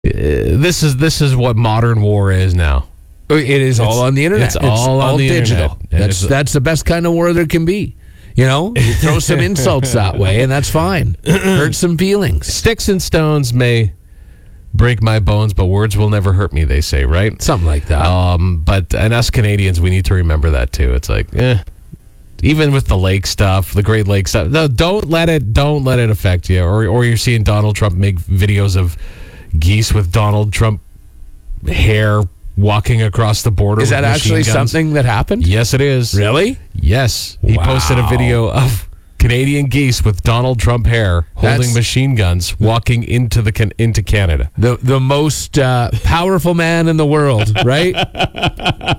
This is what modern war is now. It is all on the internet. It's all on the digital. internet. That's the best kind of war there can be. You throw some insults that way, and that's fine. Hurt some feelings. Sticks and stones may break my bones, but words will never hurt me, they say, right? Something like that. And us Canadians, we need to remember that too. It's like, even with the lake stuff, the Great Lakes stuff, no, don't let it affect you. Or you're seeing Donald Trump make videos of geese with Donald Trump hair walking across the border. Is that with actually machine guns. something that happened? Yes, it is. Really? Yes. He posted a video of Canadian geese with Donald Trump hair holding machine guns walking into Canada. The most powerful man in the world, right?